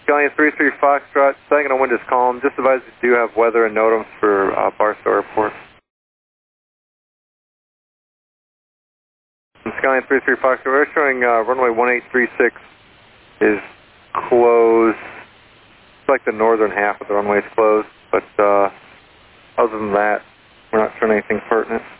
Skyline 33 Foxtrot, second on wind is calm. Just advise we do have weather and NOTAMs for Barstow Airport. Skyline 33 Foxtrot, we're showing runway 1836 is closed. It's like the northern half of the runway is closed, but other than that, we're not showing anything pertinent.